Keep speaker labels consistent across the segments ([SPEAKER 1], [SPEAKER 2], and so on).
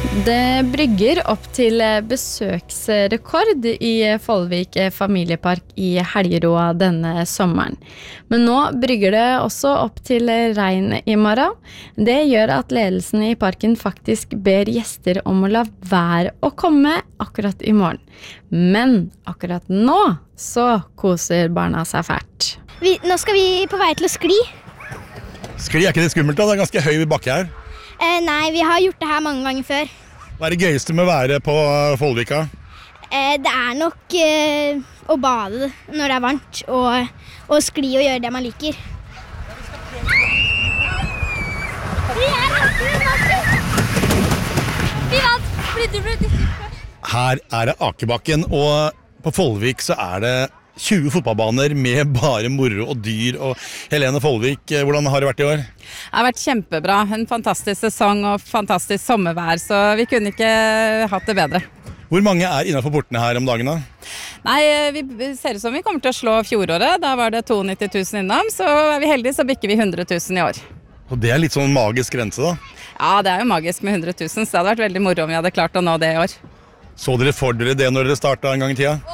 [SPEAKER 1] Det brygger opp til besøksrekord i Follvik familiepark i Helgeroa denne sommeren. Men nå brygger det også opp til regn i morgen. Det gjør at ledelsen i parken faktisk ber gjester om å la være å komme akkurat i morgen. Men akkurat nå så koser barna seg fælt.
[SPEAKER 2] Nå skal vi på vei til å skli.
[SPEAKER 3] Skli er ikke det skummelt da? Det er ganske høy bakke her.
[SPEAKER 2] Nei, vi har gjort det her mange ganger før.
[SPEAKER 3] Hva er det gøyeste med å være på Follvika?
[SPEAKER 2] Det er nok å bade når det er varmt, og skli og gjøre det man liker. Vi vant!
[SPEAKER 3] Her er det Akebakken, og på Follvik så er det 20 fotballbaner med bare moro og dyr. Og Helene Follvik, hvordan har det vært i år?
[SPEAKER 4] Det har vært kjempebra. En fantastisk sesong og fantastisk sommervær, så vi kunne ikke hatt det bedre.
[SPEAKER 3] Hvor mange er innenfor portene her om dagen da?
[SPEAKER 4] Nei, vi ser ut som vi kommer til å slå fjoråret. Da var det 92 000 innom, så er vi heldige så bikker vi 100 000 i år.
[SPEAKER 3] Og det er litt sånn magisk grense da?
[SPEAKER 4] Ja, det er jo magisk med 100 000, så det hadde vært veldig moro om vi hadde klart å nå det i år.
[SPEAKER 3] Så dere for dere det når dere startet en gang i tida?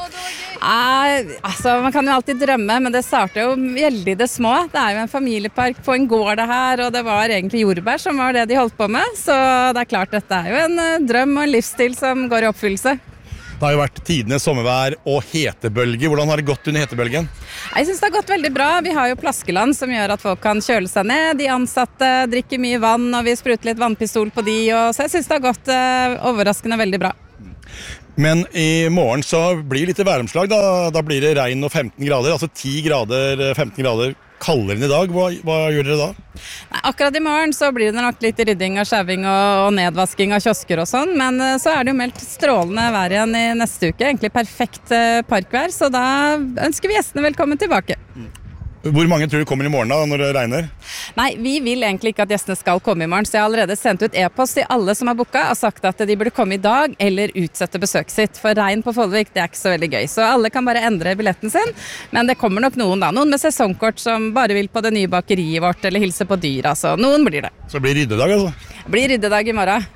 [SPEAKER 4] Altså, man kan jo alltid drømme, men det startet jo veldig det små. Det er jo en familiepark på en gård det her, og det var egentlig jordbær som var det de holdt på med. Så det er klart, dette er jo en drøm og en livsstil som går i oppfyllelse.
[SPEAKER 3] Det har jo vært tidenes sommervær og hetebølge. Hvordan har det gått under hetebølgen?
[SPEAKER 4] Jeg synes det har gått veldig bra. Vi har jo plaskeland som gjør at folk kan kjøle seg ned. De ansatte drikker mye vann, og vi spruter litt vannpistol på de. Så jeg synes det har gått overraskende veldig bra.
[SPEAKER 3] Men i morgen så blir det litt væromslag. Da blir det regn og 15 grader, altså 10 grader, 15 grader kaldere enn i dag. Hva gjør dere da?
[SPEAKER 4] Nei, akkurat i morgen så blir det nok litt rydding og skjæving og nedvasking av kiosker og sånn, men så er det jo meldt strålende vær igjen i neste uke, egentlig perfekt parkvær, så da ønsker vi gjestene velkommen tilbake.
[SPEAKER 3] Hvor mange tror du kommer i morgen da, når det regner?
[SPEAKER 4] Nei, vi vil egentlig ikke at gjestene skal komme i morgen, så jeg har allerede sendt ut e-post til alle som har booket og sagt at de burde komme i dag eller utsette besøk sitt, for regn på Follvik, det er ikke så veldig gøy. Så alle kan bare endre billetten sin, men det kommer nok noen da, noen med sesongkort som bare vil på det nye bakeriet vårt eller hilse på dyr, altså noen blir det.
[SPEAKER 3] Så det blir ryddedag altså?
[SPEAKER 4] Det blir ryddedag i morgen.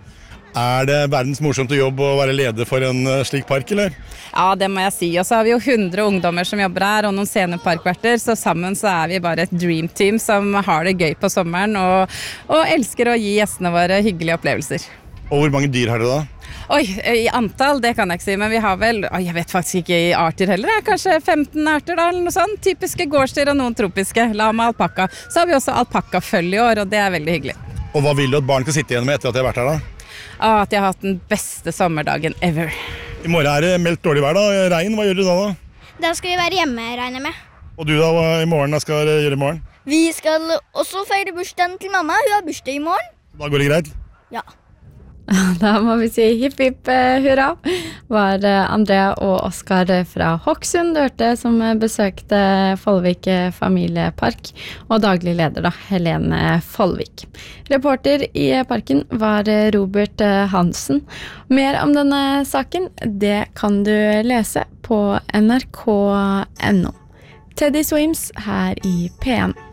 [SPEAKER 3] Er det verdens morsomt å jobbe og være leder for en slik park, eller?
[SPEAKER 4] Ja, det må jeg si. Og så har vi jo 100 ungdommer som jobber her, og noen seniorparkverter, så sammen så er vi bare et dream team som har det gøy på sommeren, og elsker å gi gjestene våre hyggelige opplevelser.
[SPEAKER 3] Og hvor mange dyr har dere da?
[SPEAKER 4] Oi, i antall, det kan jeg ikke si, men vi har vel, jeg vet faktisk ikke i arter heller, kanskje 15 arter da, eller noe sånt. Typiske gårdsdyr og noen tropiske, lama, alpakka. Så har vi også alpakkafølge i år, og det er veldig hyggelig.
[SPEAKER 3] Og hva vil du at barn skal sitte igjen med etter at de har vært her da?
[SPEAKER 4] At jeg har hatt den beste sommerdagen ever.
[SPEAKER 3] I morgen er det meldt dårlig vær da, regn, hva gjør du da da?
[SPEAKER 2] Da skal vi være hjemme, regner jeg med.
[SPEAKER 3] Og du da, hva i morgen da skal dere gjøre i morgen?
[SPEAKER 2] Vi skal også feire bursdagen til mamma, hun har bursdag i morgen.
[SPEAKER 3] Da går det greit?
[SPEAKER 2] Ja.
[SPEAKER 1] Da må vi si hipp hipp hurra, var Andrea og Oskar fra Hokksund du hørte, som besøkte Follvik familiepark, og daglig leder da, Helene Follvik. Reporter i parken var Robert Hansen. Mer om denne saken, det kan du lese på nrk.no. Teddy Swims her i P1.